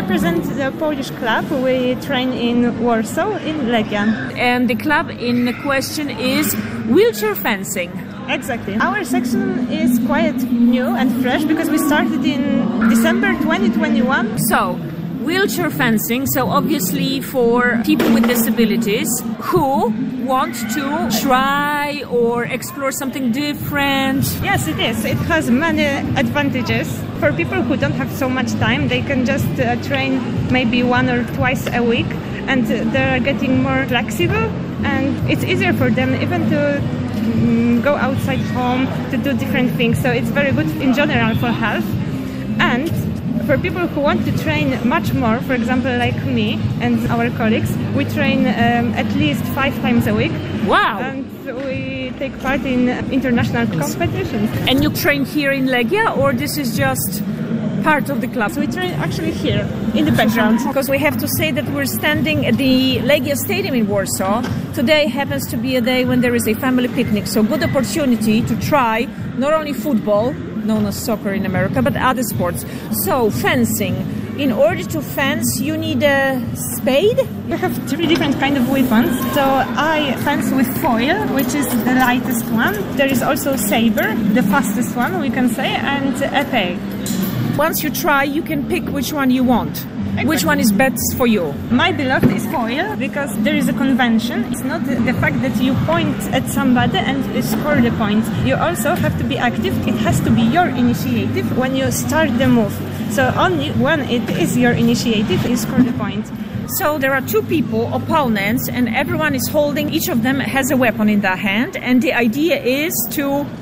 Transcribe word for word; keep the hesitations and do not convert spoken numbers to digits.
represent the Polish club. We train in Warsaw, in Legia. And the club in question is wheelchair fencing. Exactly. Our section is quite new and fresh because we started in December twenty twenty-one. So, wheelchair fencing, so obviously for people with disabilities who want to try or explore something different. Yes, it is. It has many advantages. For people who don't have so much time, they can just uh, train maybe one or twice a week, and uh, they're getting more flexible, and it's easier for them even to um, go outside home to do different things. So it's very good in general for health. And for people who want to train much more, for example, like me and our colleagues, we train um, at least five times a week. Wow! And we take part in international competitions. And you train here in Legia, or this is just part of the club? So we train actually here, in the background. Because we have to say that we're standing at the Legia Stadium in Warsaw. Today happens to be a day when there is a family picnic, so good opportunity to try not only football, known as soccer in America, but other sports. So, fencing. In order to fence, you need a spade? We have three different kind of weapons. So I fence with foil, which is the lightest one. There is also saber, the fastest one, we can say, and épée. Once you try, you can pick which one you want. Exactly. Which one is best for you? My beloved is foil because there is a convention. It's not the fact that you point at somebody and score the points. You also have to be active. It has to be your initiative when you start the move. So only when it is your initiative, you score the point. So there are two people, opponents, and everyone is holding, each of them has a weapon in their hand, and the idea is to